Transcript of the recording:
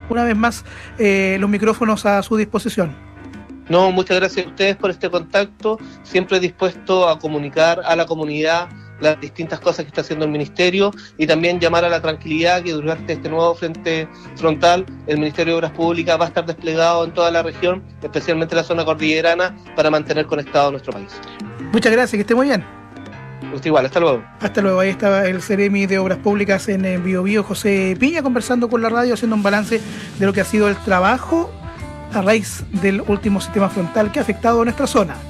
una vez más los micrófonos a su disposición. No, muchas gracias a ustedes por este contacto, siempre dispuesto a comunicar a la comunidad las distintas cosas que está haciendo el Ministerio y también llamar a la tranquilidad que durante este nuevo frente frontal el Ministerio de Obras Públicas va a estar desplegado en toda la región, especialmente en la zona cordillerana, para mantener conectado nuestro país. Muchas gracias, que esté muy bien. Usted igual, hasta luego. Hasta luego, ahí estaba el Seremi de Obras Públicas en Biobío, José Piña, conversando con la radio, haciendo un balance de lo que ha sido el trabajo a raíz del último sistema frontal que ha afectado a nuestra zona.